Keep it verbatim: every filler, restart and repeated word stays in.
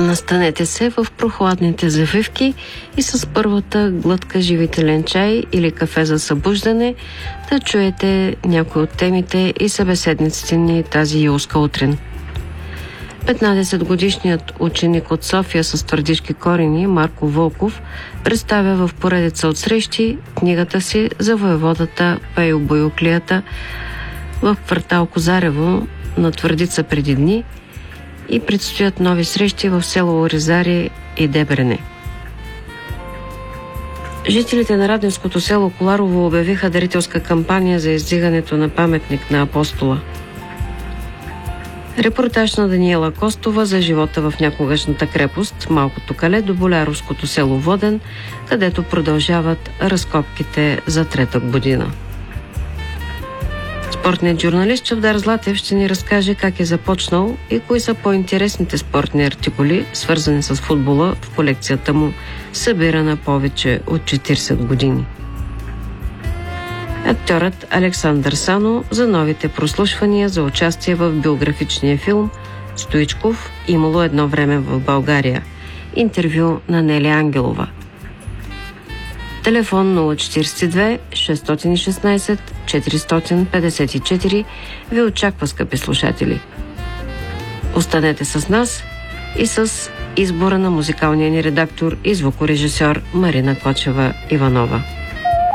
Настанете се в прохладните завивки и с първата глътка живителен чай или кафе за събуждане да чуете някои от темите и събеседниците ни тази юлска утрин. петнадесетгодишният ученик от София с твърдишки корени Марко Вълков представя в поредица от срещи книгата си за воеводата Пейо Боюклията в квартал Козарево на Твърдица преди дни и предстоят нови срещи в село Оризари и Дебрене. Жителите на Радневското село Коларово обявиха дарителска кампания за издигането на паметник на Апостола. Репортаж на Даниела Костова за живота в някогашната крепост Малкото кале до Боляровското село Воден, където продължават разкопките за трета година. Спортният журналист Чавдар Златев ще ни разкаже как е започнал и кои са по-интересните спортни артикули, свързани с футбола в колекцията му, събирана повече от четиридесет години. Актьорът Александър Сано за новите прослушвания за участие в биографичния филм Стоичков «Имало едно време в България». Интервю на Нели Ангелова. Телефон нула четиридесет и две шестстотин и шестнадесет четиристотин петдесет и четири ви очаква, скъпи слушатели. Останете с нас и с избора на музикалния ни редактор и звукорежисьор Марина Кочева Иванова.